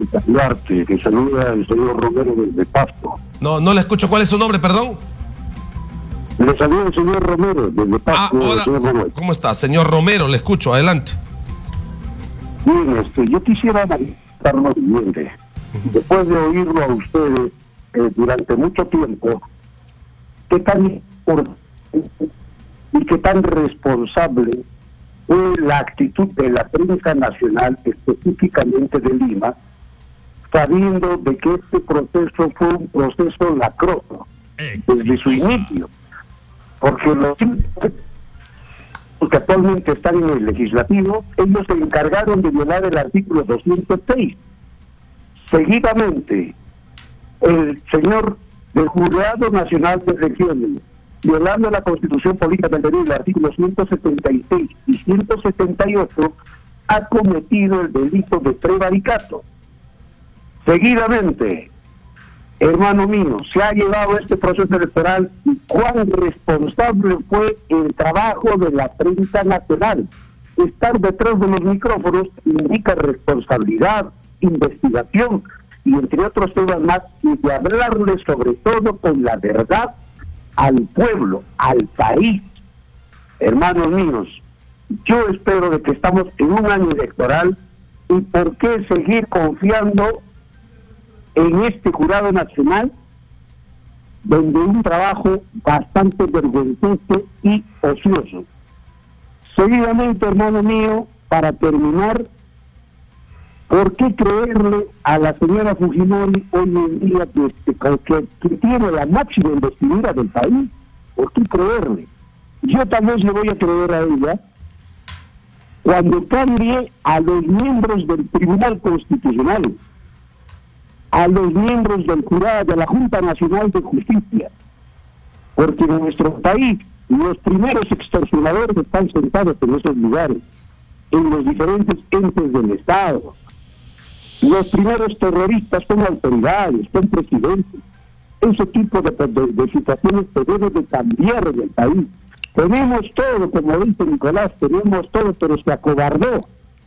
saludarte. Que saluda el señor Romero desde Pasto. No le escucho. ¿Cuál es su nombre, perdón? Le saluda el señor Romero desde Pasto. Hola. ¿Cómo está? Señor Romero, le escucho. Adelante. Bien, yo quisiera analizar lo siguiente. Después de oírlo a ustedes durante mucho tiempo, qué tan importante y qué tan responsable fue la actitud de la prensa nacional, específicamente de Lima, sabiendo de que este proceso fue un proceso lacroso desde su inicio, porque los que actualmente están en el legislativo, ellos se encargaron de violar el artículo 206. Seguidamente, el señor del Jurado Nacional de Elecciones, violando la Constitución Política del Perú, el artículo 176 y 178, ha cometido el delito de prevaricato. Seguidamente, hermano mío, se ha llevado este proceso electoral y cuán responsable fue el trabajo de la prensa nacional. Estar detrás de los micrófonos indica responsabilidad, investigación y entre otros temas más, y de hablarle sobre todo con la verdad al pueblo, al país. Hermanos míos, yo espero de que estamos en un año electoral y por qué seguir confiando en este jurado nacional, donde un trabajo bastante vergonzoso y ocioso. Seguidamente, hermano mío, para terminar, ¿por qué creerle a la señora Fujimori hoy en día que tiene la máxima investidura del país? ¿Por qué creerle? Yo también le voy a creer a ella cuando cambie a los miembros del Tribunal Constitucional, a los miembros del jurado de la Junta Nacional de Justicia, porque en nuestro país los primeros extorsionadores están sentados en esos lugares, en los diferentes entes del Estado. Los primeros terroristas son autoridades, son presidentes. Ese tipo de situaciones se debe de cambiar en el país. Tenemos todo, como dice Nicolás, tenemos todo, pero se acobardó.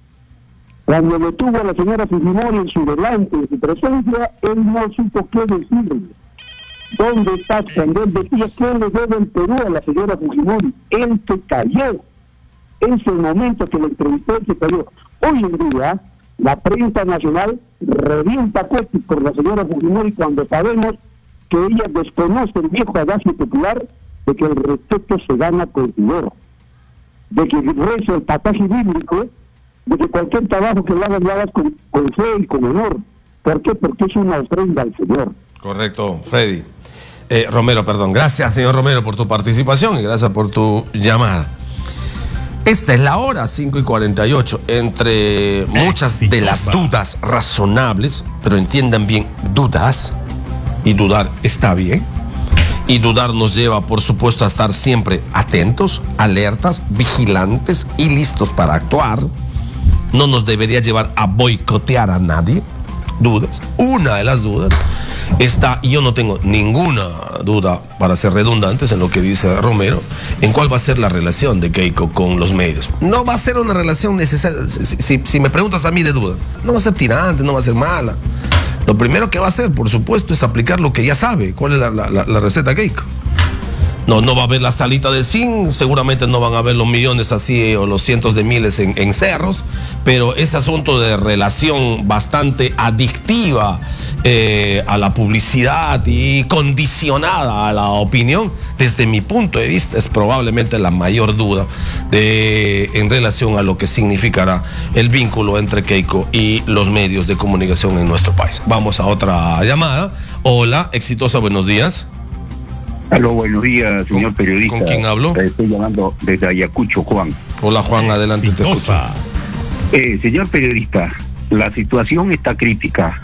Cuando lo tuvo a la señora Fujimori en su delante, en su presencia, él no supo qué decirle. ¿Dónde está? Cuando él decía que le debe el Perú a la señora Fujimori, él se cayó. Ese momento que lo entrevistó, él se cayó. Hoy en día, la prensa nacional revienta cohetes por la señora Fujimori cuando sabemos que ella desconoce el viejo adagio popular de que el respeto se gana con dinero, de que reza el pasaje bíblico, de que cualquier trabajo que lo hagas con fe y con honor. ¿Por qué? Porque es una ofrenda al Señor. Correcto, Freddy. Romero, perdón. Gracias, señor Romero, por tu participación y gracias por tu llamada. Esta es la hora, 5:48, entre muchas de las dudas razonables, pero entiendan bien, dudas, y dudar está bien, y dudar nos lleva, por supuesto, a estar siempre atentos, alertas, vigilantes y listos para actuar. No nos debería llevar a boicotear a nadie. Dudas, una de las dudas está, y yo no tengo ninguna duda, para ser redundantes en lo que dice Romero, en cuál va a ser la relación de Keiko con los medios. No va a ser una relación necesaria, si me preguntas a mí de duda, no va a ser tirante, no va a ser mala. Lo primero que va a hacer, por supuesto, es aplicar lo que ya sabe. ¿Cuál es la receta Keiko? No va a haber la salita de zinc, seguramente no van a haber los millones así o los cientos de miles en cerros, pero ese asunto de relación bastante adictiva a la publicidad y condicionada a la opinión, desde mi punto de vista es probablemente la mayor duda en relación a lo que significará el vínculo entre Keiko y los medios de comunicación en nuestro país. Vamos a otra llamada. Hola, exitosa, buenos días. Aló, buenos días, señor periodista. ¿Con quién hablo? Estoy llamando desde Ayacucho, Juan. Hola, Juan, adelante, te escucho. Señor periodista, la situación está crítica,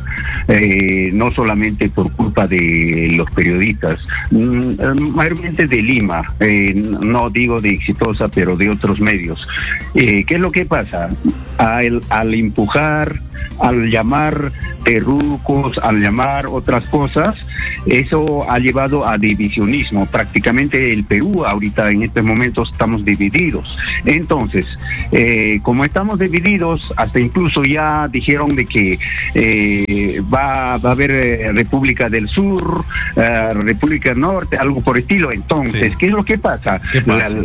no solamente por culpa de los periodistas, mayormente de Lima, no digo de Exitosa, pero de otros medios. ¿Qué es lo que pasa? Al empujar, al llamar terrucos, al llamar otras cosas, eso ha llevado a divisionismo. Prácticamente el Perú ahorita en estos momentos estamos divididos. Entonces, como estamos divididos, hasta incluso ya dijeron de que va a haber República del Sur, República del Norte, algo por estilo. Entonces, ¿qué es lo que pasa? ¿Qué pasa?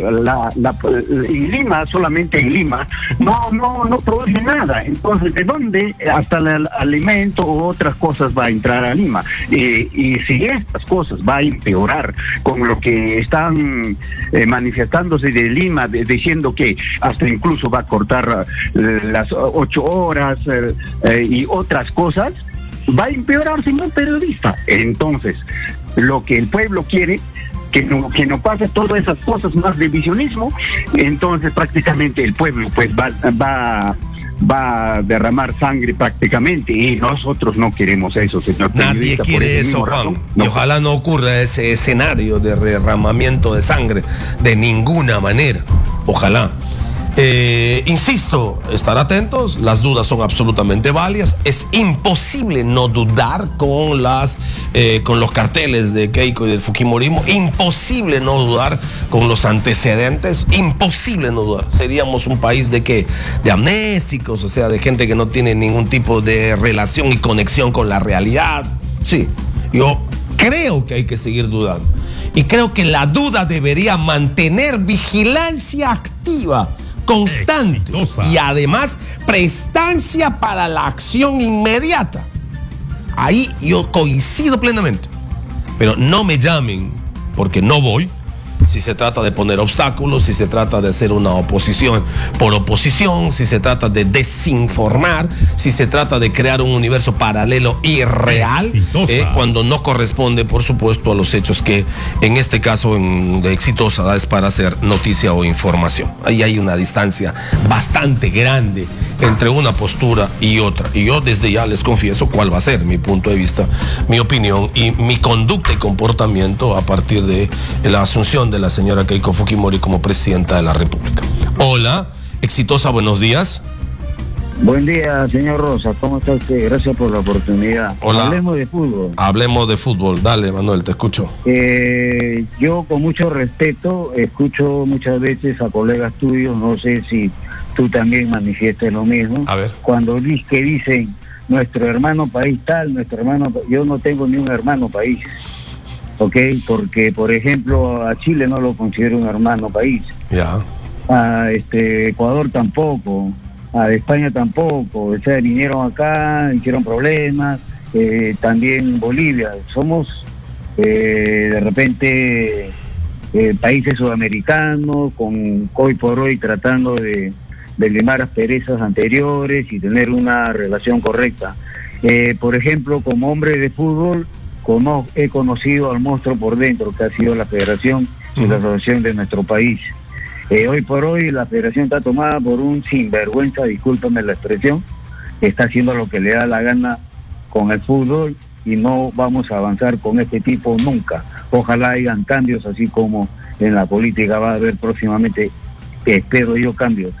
En Lima, solamente en Lima, no produce nada. Entonces, ¿de dónde hasta el alimento u otras cosas va a entrar a Lima? Y si estas cosas va a empeorar con lo que están manifestándose de Lima, diciendo que hasta incluso va a cortar las 8 horas y otras cosas, va a empeorar, señor periodista. Entonces, lo que el pueblo quiere, que no pase todas esas cosas más de divisionismo, entonces prácticamente el pueblo pues va a derramar sangre prácticamente, y nosotros no queremos eso, señor Nadie periodista. quiere eso, Juan. Y ojalá no ocurra ese escenario de derramamiento de sangre de ninguna manera. Ojalá. Insisto, estar atentos, las dudas son absolutamente válidas. Es imposible no dudar con los carteles de Keiko y del Fujimorismo, imposible no dudar con los antecedentes, imposible no dudar. Seríamos un país de ¿qué? De amnésicos, o sea, de gente que no tiene ningún tipo de relación y conexión con la realidad. Sí, yo creo que hay que seguir dudando. Y creo que la duda debería mantener vigilancia activa, constante, exitosa, y además prestancia para la acción inmediata. Ahí yo coincido plenamente. Pero no me llamen, porque no voy. Si se trata de poner obstáculos, si se trata de hacer una oposición por oposición, si se trata de desinformar, si se trata de crear un universo paralelo y real, cuando no corresponde, por supuesto, a los hechos que en este caso de Exitosa es para hacer noticia o información. Ahí hay una distancia bastante grande entre una postura y otra. Y yo desde ya les confieso cuál va a ser mi punto de vista, mi opinión y mi conducta y comportamiento a partir de la asunción de la señora Keiko Fujimori como presidenta de la República. Hola, Exitosa, buenos días. Buen día, señor Rosa, ¿cómo está usted? Gracias por la oportunidad. Hola. Hablemos de fútbol. Hablemos de fútbol. Dale, Manuel, te escucho. Yo con mucho respeto escucho muchas veces a colegas tuyos, no sé si tú también manifiestes lo mismo. A ver. Cuando dicen nuestro hermano país tal, yo no tengo ni un hermano país. ¿Ok? Porque, por ejemplo, a Chile no lo considero un hermano país. Ya. A Ecuador tampoco. A España tampoco. O sea, vinieron acá, hicieron problemas. También Bolivia. Somos, de repente, países sudamericanos, con hoy por hoy tratando de limar asperezas anteriores y tener una relación correcta. Por ejemplo, como hombre de fútbol, he conocido al monstruo por dentro, que ha sido la federación y la asociación de nuestro país. Hoy por hoy la federación está tomada por un sinvergüenza, discúlpame la expresión, que está haciendo lo que le da la gana con el fútbol, y no vamos a avanzar con este tipo nunca. Ojalá hayan cambios, así como en la política va a haber próximamente, espero yo, cambios.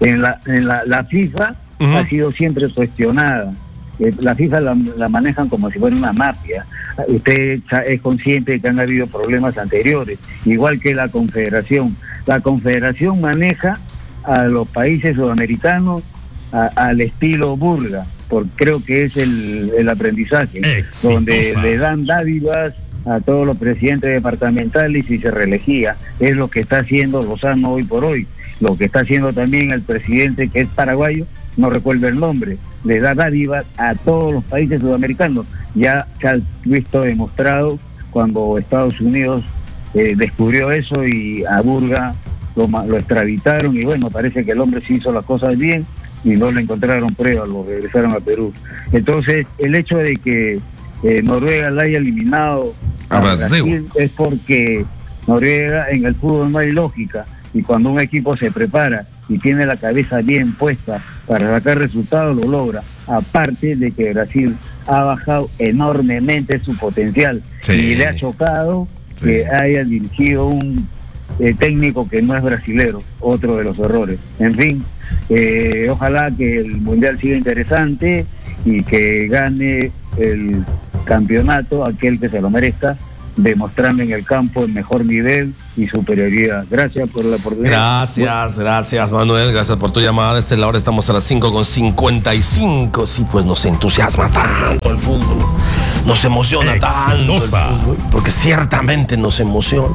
La FIFA ha sido siempre cuestionada. La FIFA la manejan como si fuera una mafia. Usted es consciente de que han habido problemas anteriores, igual que la Confederación. La Confederación maneja a los países sudamericanos al estilo burga, porque creo que es el aprendizaje, exitosa, donde le dan dádivas a todos los presidentes departamentales y se reelegía. Es lo que está haciendo Lozano hoy por hoy. Lo que está haciendo también el presidente, que es paraguayo, no recuerdo el nombre, le da dádivas a todos los países sudamericanos. Ya se ha visto demostrado cuando Estados Unidos descubrió eso, y a Burga lo extraditaron, y bueno, parece que el hombre sí hizo las cosas bien y no le encontraron pruebas, lo regresaron a Perú. Entonces, el hecho de que Noruega la haya eliminado a Brasil es porque Noruega en el fútbol no hay lógica, y cuando un equipo se prepara y tiene la cabeza bien puesta para sacar resultados, lo logra. Aparte de que Brasil ha bajado enormemente su potencial, y le ha chocado que haya dirigido un técnico que no es brasilero, otro de los errores. En fin, ojalá que el Mundial siga interesante y que gane el campeonato aquel que se lo merezca, demostrando en el campo el mejor nivel y superioridad. Gracias por la oportunidad. Gracias Manuel, gracias por tu llamada. Esta es la hora, estamos a las 5:55. Sí, pues nos entusiasma tanto el fútbol, nos emociona tanto el fútbol, porque ciertamente nos emociona.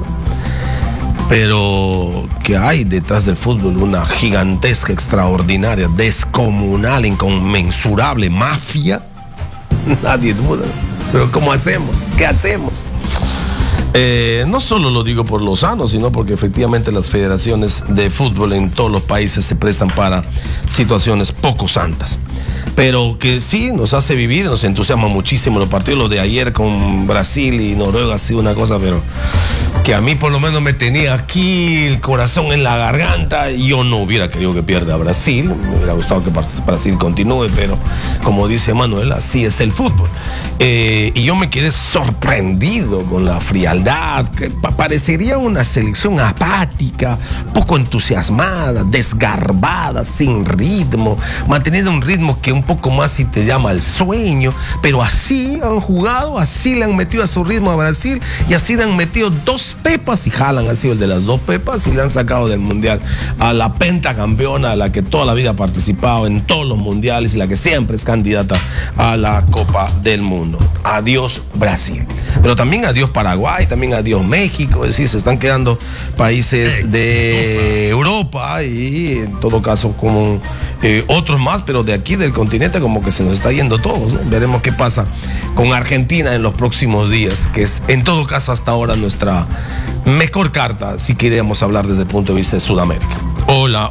Pero que hay detrás del fútbol una gigantesca, extraordinaria, descomunal, inconmensurable mafia. Nadie duda. Pero ¿cómo hacemos? ¿Qué hacemos? No solo lo digo por Lozano, sino porque efectivamente las federaciones de fútbol en todos los países se prestan para situaciones poco santas. Pero que sí nos hace vivir, nos entusiasma muchísimo los partidos. Lo de ayer con Brasil y Noruega ha sido una cosa, pero que a mí por lo menos me tenía aquí el corazón en la garganta. Yo no hubiera querido que pierda Brasil, me hubiera gustado que Brasil continúe, pero como dice Manuel, así es el fútbol. Y yo me quedé sorprendido con la frialdad, que parecería una selección apática, poco entusiasmada, desgarbada, sin ritmo, manteniendo un ritmo que un poco más si te llama al sueño, pero así han jugado, así le han metido a su ritmo a Brasil y así le han metido 2 pepas y Haaland ha sido el de las 2 pepas y le han sacado del mundial a la pentacampeona, a la que toda la vida ha participado en todos los mundiales y la que siempre es candidata a la Copa del Mundo. Adiós Brasil, pero también adiós Paraguay, también adiós México, es decir, se están quedando países de Europa y en todo caso como otros más, pero de aquí del continente como que se nos está yendo todos, ¿no? Veremos qué pasa con Argentina en los próximos días, que es en todo caso hasta ahora nuestra mejor carta si queremos hablar desde el punto de vista de Sudamérica. Hola,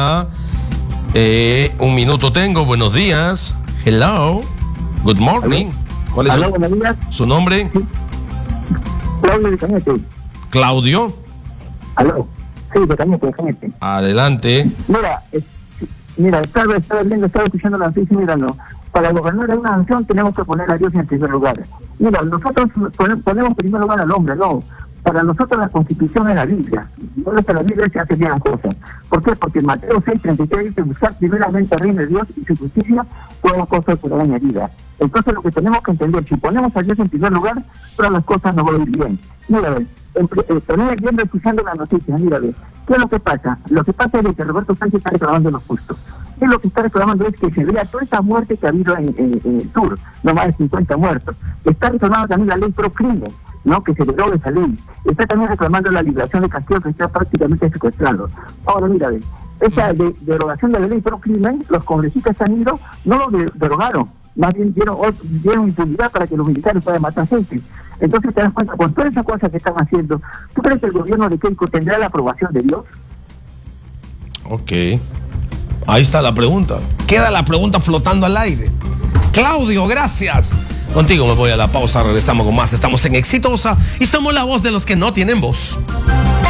un minuto tengo, buenos días, hello, good morning. ¿Cuál es su nombre? Sí. Claudio de Cañete. ¿Claudio? Aló. Sí, de Cañete. Adelante. Mira, estaba escuchando la noticia, míralo. Para gobernar una nación tenemos que poner a Dios en primer lugar. Mira, nosotros ponemos en primer lugar al hombre, no. Para nosotros la Constitución es la Biblia. No es la Biblia que hace bien las cosas. ¿Por qué? Porque en Mateo 6:33 dice buscar primeramente el reino de Dios y su justicia, todas las cosas serán añadidas. Entonces lo que tenemos que entender, si ponemos a Dios en primer lugar, todas las cosas nos van a ir bien. Mira, también viendo escuchando las noticias, mira, ¿qué es lo que pasa? Lo que pasa es que Roberto Sánchez está reclamando lo justo. Él lo que está reclamando es que se vea toda esa muerte que ha habido en el sur, no más de 50 muertos. Está reclamando también la ley pro crimen, ¿no? Que se derogue esa ley. Está también reclamando la liberación de Castillo, que está prácticamente secuestrado. Ahora, mira, esa derogación de la ley pro crimen, los congresistas han ido, no lo derogaron, más bien dieron impunidad para que los militares puedan matar gente. Entonces te das cuenta, con todas esas cosas que están haciendo, ¿tú crees que el gobierno de Keiko tendrá la aprobación de Dios? Ok, ahí está la pregunta. Queda la pregunta flotando al aire. Claudio, gracias. Contigo me voy a la pausa, regresamos con más. Estamos en Exitosa y somos la voz de los que no tienen voz.